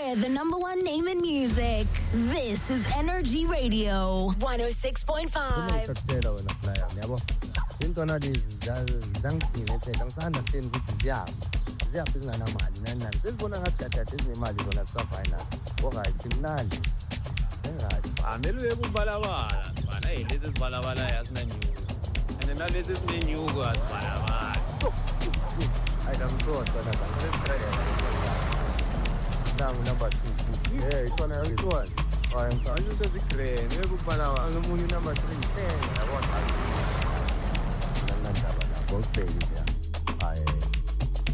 We're the number one name in music. This is Energy Radio 106.5. Sakutshela wena player yabo. Intona lezi zangithini ethe ngisaunderstand ukuthi ziyaphi izinganamali nani. Sesibona ngathi kade sinemali zona sisafayina. Alright simnandi. Sengathi. Amelu yekubalabala. Bana lezi sibalabala yasinanyuko. And nalezi sinenyuko asibalabala. I don't know what let's try it. Number 2. Yeah, it's on every one. I'm sorry, you says it's great. Maybe number 3. I want to both babies, yeah.